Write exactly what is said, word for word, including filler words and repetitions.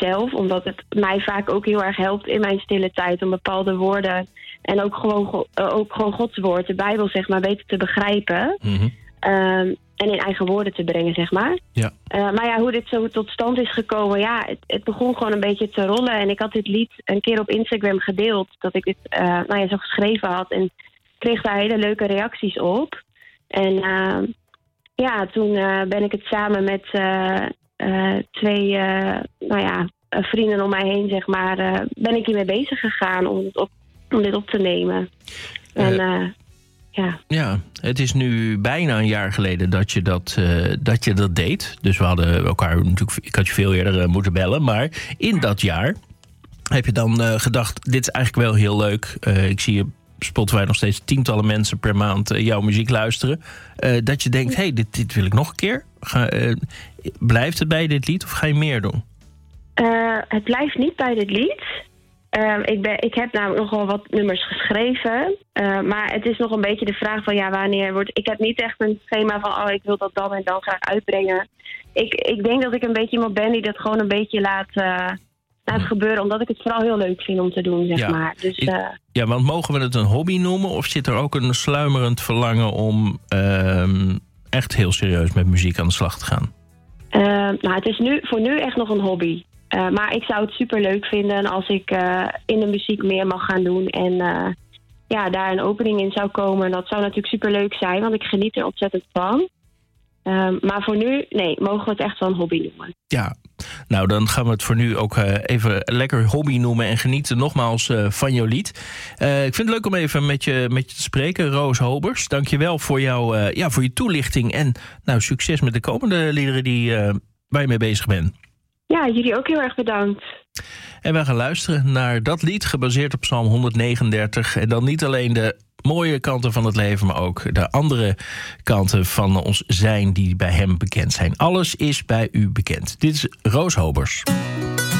zelf. Omdat het mij vaak ook heel erg helpt in mijn stille tijd om bepaalde woorden en ook gewoon, go- uh, ook gewoon Gods woord, de Bijbel, zeg maar, beter te begrijpen. Mm-hmm. Um, en in eigen woorden te brengen, zeg maar. Ja. Uh, maar ja, hoe dit zo tot stand is gekomen, ja, het, het begon gewoon een beetje te rollen. En ik had dit lied een keer op Instagram gedeeld, dat ik dit uh, nou ja, zo geschreven had. En kreeg daar hele leuke reacties op. En uh, ja, toen uh, ben ik het samen met uh, uh, twee uh, nou ja, vrienden om mij heen, zeg maar, uh, ben ik hiermee bezig gegaan om, het op, om dit op te nemen. En uh, ja. Ja, het is nu bijna een jaar geleden dat je dat, uh, dat je dat deed. Dus we hadden elkaar natuurlijk, ik had je veel eerder uh, moeten bellen. Maar in dat jaar heb je dan uh, gedacht, dit is eigenlijk wel heel leuk. Uh, ik zie op Spotify nog steeds tientallen mensen per maand uh, jouw muziek luisteren. Uh, dat je denkt, hé, hey, dit, dit wil ik nog een keer. Ga, uh, blijft het bij dit lied of ga je meer doen? Uh, het blijft niet bij dit lied. Uh, ik, ben, ik heb namelijk nog wel wat nummers geschreven. Uh, maar het is nog een beetje de vraag van ja, wanneer wordt... Ik heb niet echt een schema van oh, ik wil dat dan en dan graag uitbrengen. Ik, ik denk dat ik een beetje iemand ben die dat gewoon een beetje laat, uh, laat gebeuren. Omdat ik het vooral heel leuk vind om te doen, zeg ja. maar. Dus, uh, ja, want mogen we het een hobby noemen? Of zit er ook een sluimerend verlangen om uh, echt heel serieus met muziek aan de slag te gaan? Uh, nou, het is nu, voor nu echt nog een hobby. Uh, maar ik zou het super leuk vinden als ik uh, in de muziek meer mag gaan doen. En uh, ja, daar een opening in zou komen. Dat zou natuurlijk super leuk zijn, want ik geniet er ontzettend van. Um, maar voor nu, nee, mogen we het echt wel een hobby noemen. Ja, nou dan gaan we het voor nu ook uh, even lekker hobby noemen en genieten nogmaals uh, van jouw lied. Uh, ik vind het leuk om even met je, met je te spreken, Roos Hobers. Dank je wel voor, jou, uh, ja, voor je toelichting en nou, succes met de komende liederen die, uh, waar je mee bezig bent. Ja, jullie ook heel erg bedankt. En wij gaan luisteren naar dat lied gebaseerd op Psalm honderdnegenendertig. En dan niet alleen de mooie kanten van het leven, maar ook de andere kanten van ons zijn die bij hem bekend zijn. Alles is bij u bekend. Dit is Roos Hobers.